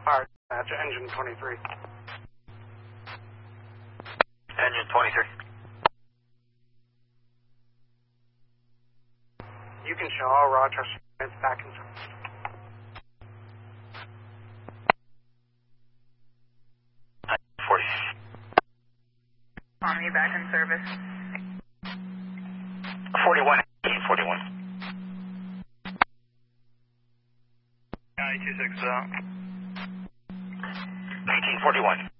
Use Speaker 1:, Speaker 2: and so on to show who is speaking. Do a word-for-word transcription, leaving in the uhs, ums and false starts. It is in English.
Speaker 1: Alright, that's engine twenty-three.
Speaker 2: Engine twenty-three.
Speaker 1: You can show all Rochester units back in service.
Speaker 2: forty.
Speaker 3: Omni back in service.
Speaker 2: forty-one. forty-one.
Speaker 4: I two six out.
Speaker 2: nineteen forty-one.